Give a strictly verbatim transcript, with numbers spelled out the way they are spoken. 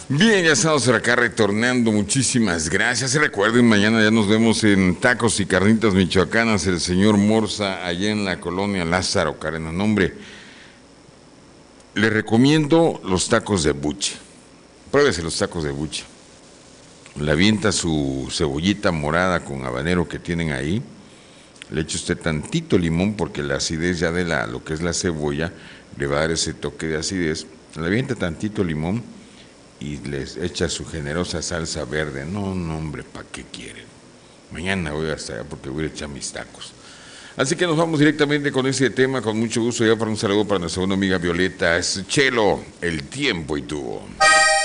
Bien, ya estamos por acá retornando. Muchísimas gracias. Y recuerden, mañana ya nos vemos en Tacos y Carnitas Michoacanas, el señor Morza, allá en la colonia Lázaro Cárdenas. Nombre, le recomiendo los tacos de buche. Pruébese los tacos de buche. Le avienta su cebollita morada con habanero que tienen ahí. Le echa usted tantito limón porque la acidez ya de la, lo que es la cebolla le va a dar ese toque de acidez. Le avienta tantito limón y les echa su generosa salsa verde. No, no, hombre, ¿para qué quieren? Mañana voy hasta allá porque voy a echar mis tacos. Así que nos vamos directamente con ese tema, con mucho gusto. Ya para un saludo para nuestra segunda amiga Violeta. Es Chelo, el tiempo y tú.